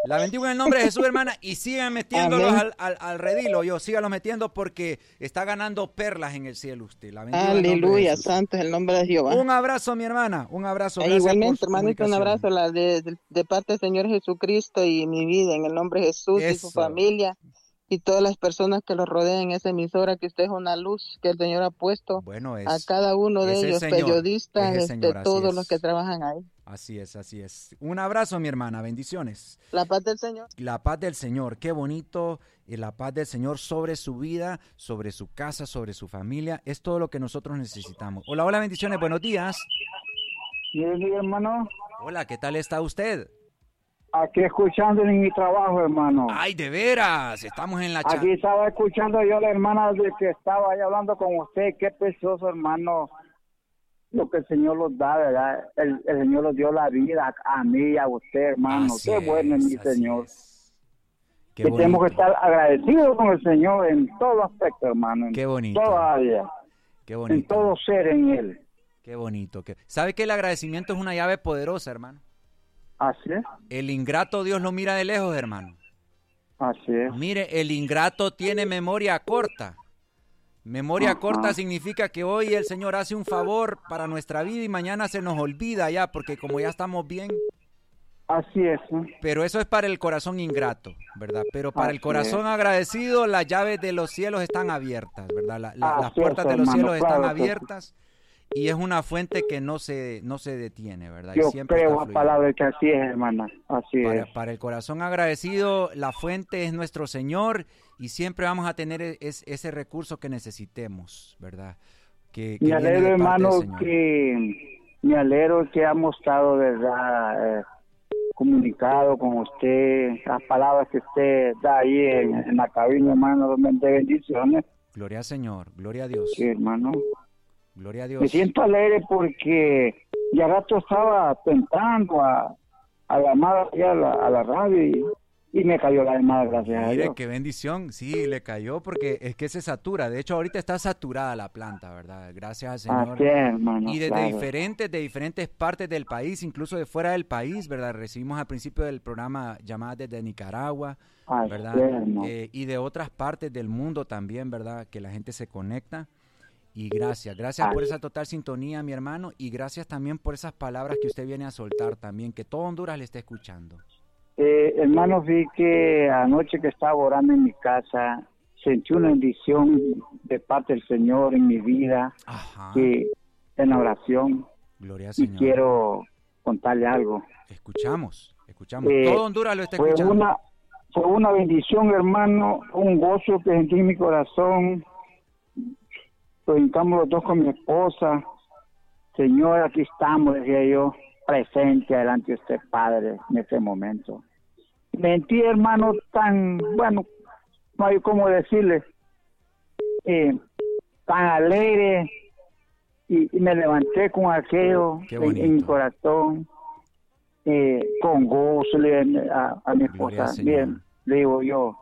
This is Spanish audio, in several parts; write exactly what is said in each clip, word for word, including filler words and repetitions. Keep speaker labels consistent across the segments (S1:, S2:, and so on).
S1: La bendigo en el nombre de Jesús, hermana, y sigan metiéndolos al, al, al redilo, yo, sígalos metiendo porque está ganando perlas en el cielo usted. La bendigo en el nombre de
S2: Aleluya,
S1: Jesús.
S2: santo es el nombre de Jehová.
S1: Un abrazo, mi hermana, un abrazo.
S2: E
S1: Gracias
S2: igualmente,
S1: por su
S2: hermanito, un
S1: comunicación.
S2: abrazo la de, de, de parte del Señor Jesucristo y mi vida, en el nombre de Jesús y su
S1: Eso.
S2: familia y todas las personas que lo rodean en esa emisora, que usted es una luz que el Señor ha puesto
S1: Bueno, es,
S2: a cada uno de
S1: es el
S2: ellos,
S1: Señor,
S2: periodistas,
S1: es el
S2: este,
S1: Señor, así
S2: todos
S1: es.
S2: los que trabajan ahí.
S1: Así es, así es. Un abrazo, mi hermana, bendiciones.
S2: La paz del Señor.
S1: La paz del Señor, qué bonito, y la paz del Señor sobre su vida, sobre su casa, sobre su familia, es todo lo que nosotros necesitamos. Hola, hola, bendiciones, buenos días.
S3: Sí, hermano.
S1: Hola, ¿qué tal está usted?
S3: Aquí escuchando en mi trabajo, hermano.
S1: Ay, de veras, estamos en la chat.
S3: Aquí estaba escuchando yo a la hermana de que estaba ahí hablando con usted. Qué precioso, hermano, lo que el Señor los da, ¿verdad? El, el Señor los dio la vida a, a mí y a usted, hermano.
S1: Así
S3: Qué
S1: es,
S3: bueno es mi
S1: así
S3: Señor.
S1: es. Qué
S3: Que tenemos que
S1: bonito,
S3: estar agradecidos con el Señor en todo aspecto, hermano. En
S1: Qué bonito.
S3: toda área,
S1: qué
S3: en
S1: bonito,
S3: todo ser en Él.
S1: qué bonito. Qué... ¿Sabe que el agradecimiento es una llave poderosa, hermano?
S3: Así es,
S1: El ingrato Dios lo mira de lejos, hermano.
S3: así es.
S1: Mire, el ingrato tiene memoria corta. Memoria
S3: Ajá.
S1: corta significa que hoy el Señor hace un favor para nuestra vida y mañana se nos olvida ya, porque como ya estamos bien,
S3: Así es, ¿no?
S1: pero eso es para el corazón ingrato, ¿verdad? Pero para el
S3: Así
S1: corazón
S3: es.
S1: agradecido, las llaves de los cielos están abiertas, ¿verdad? La- la- las
S3: Así
S1: puertas
S3: es,
S1: de los
S3: hermano,
S1: cielos están
S3: claro que sí.
S1: abiertas y es una fuente que no se, no se detiene, ¿verdad? Y
S3: Yo
S1: siempre
S3: creo
S1: está
S3: la
S1: fluyendo.
S3: palabra que así es, hermana. Así
S1: Para,
S3: es.
S1: para el corazón agradecido, la fuente es nuestro Señor y siempre vamos a tener es- ese recurso que necesitemos, ¿verdad? Que, que
S3: Me
S1: viene
S3: alegro,
S1: de parte
S3: hermano,
S1: del Señor.
S3: que me alegro que hemos estado, ¿verdad? Eh, comunicado con usted, las palabras que usted da ahí en, en la cabina, hermano, de bendiciones.
S1: Gloria al Señor, gloria a Dios,
S3: Sí, hermano.
S1: gloria a
S3: Me
S1: Dios.
S3: siento alegre porque ya rato estaba tentando a, a llamar aquí a la, a la radio y, y me cayó la llamada, gracias a
S1: Mire,
S3: Dios.
S1: qué bendición, sí, le cayó porque es que se satura. De hecho, ahorita está saturada la planta, ¿verdad? Gracias al Señor.
S3: Así es, hermano.
S1: Y desde
S3: claro.
S1: diferentes, de diferentes partes del país, incluso de fuera del país, ¿verdad? Recibimos al principio del programa llamadas desde Nicaragua,
S3: Así
S1: ¿verdad?
S3: es, hermano.
S1: Eh, y de otras partes del mundo también, ¿verdad? Que la gente se conecta. Y gracias, gracias
S3: Así
S1: por esa total sintonía, mi hermano, y gracias también por esas palabras que usted viene a soltar también, que todo Honduras le está escuchando.
S3: Eh, hermano, vi que anoche que estaba orando en mi casa, sentí una bendición de parte del Señor en mi vida,
S1: Ajá,
S3: que en la oración,
S1: gloria al
S3: y
S1: Señor.
S3: quiero contarle algo.
S1: Escuchamos, escuchamos.
S3: Eh,
S1: Todo Honduras lo está
S3: Fue
S1: escuchando.
S3: una, fue una bendición, hermano, un gozo que sentí en mi corazón. Lo hincamos los dos con mi esposa. Señor, aquí estamos, decía yo, presente delante de usted, Padre, en este momento. Me sentí, hermano, tan, bueno, no hay cómo decirle, eh, tan alegre, y, y me levanté con aquello
S1: Qué
S3: en, en mi
S1: bonito.
S3: corazón, eh, con gozo, le, a, a mi
S1: Gloria al
S3: esposa,
S1: Señor.
S3: bien, le digo yo,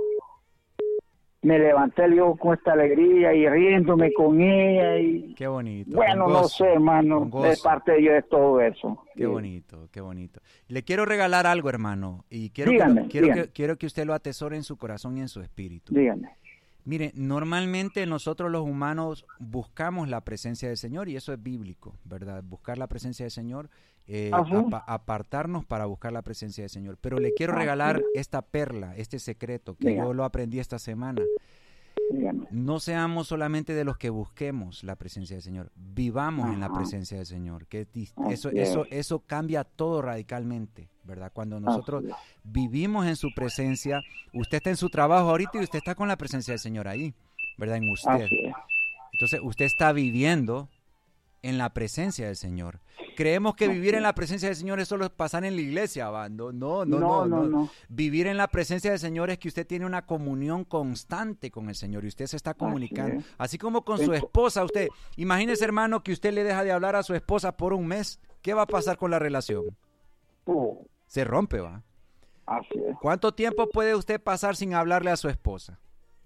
S3: me levanté yo con esta alegría y riéndome con ella y
S1: Qué bonito.
S3: bueno,
S1: con
S3: no
S1: gozo,
S3: sé, hermano,
S1: con gozo.
S3: de parte de yo de todo eso.
S1: Qué
S3: Sí.
S1: bonito, qué bonito. Le quiero regalar algo, hermano, y quiero, que,
S3: Dígame,
S1: lo- quiero,
S3: dígame.
S1: que, quiero que usted lo atesore en su corazón y en su espíritu.
S3: Dígame.
S1: Mire, normalmente nosotros los humanos buscamos la presencia del Señor y eso es bíblico, ¿verdad? Buscar la presencia del Señor, eh,
S3: Ajá.
S1: apa- apartarnos para buscar la presencia del Señor. Pero le quiero
S3: Así
S1: regalar
S3: es.
S1: esta perla, este secreto que
S3: Diga.
S1: yo lo aprendí esta semana.
S3: Dígame.
S1: No seamos solamente de los que busquemos la presencia del Señor, vivamos en la
S3: Ajá.
S1: presencia del Señor, que es dis-
S3: Así
S1: eso,
S3: es.
S1: eso, eso cambia todo radicalmente, ¿verdad? Cuando nosotros
S3: Así es.
S1: vivimos en su presencia, usted está en su trabajo ahorita y usted está con la presencia del Señor ahí, ¿verdad? En usted.
S3: Así es.
S1: Entonces usted está viviendo en la presencia del Señor. Creemos que vivir en la presencia del Señor es solo pasar en la iglesia, ¿va? No, no, no, no,
S3: No, no, no.
S1: Vivir en la presencia del Señor es que usted tiene una comunión constante con el Señor y usted se está comunicando.
S3: es.
S1: Así como con su esposa, usted, imagínese, hermano, que usted le deja de hablar a su esposa por un mes. ¿Qué va a pasar con la relación?
S3: Oh,
S1: Se rompe, ¿va?
S3: así es.
S1: ¿Cuánto tiempo puede usted pasar sin hablarle a su esposa?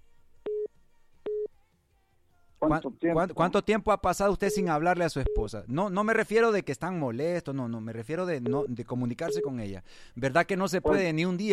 S3: ¿Cuánto
S1: ¿Cuán-
S3: tiempo?
S1: cuán- ¿Cuánto tiempo ha pasado usted sin hablarle a su esposa? No, no me refiero de que están molestos, no, no, me refiero de no, de comunicarse con ella. ¿Verdad que no se puede ni un día?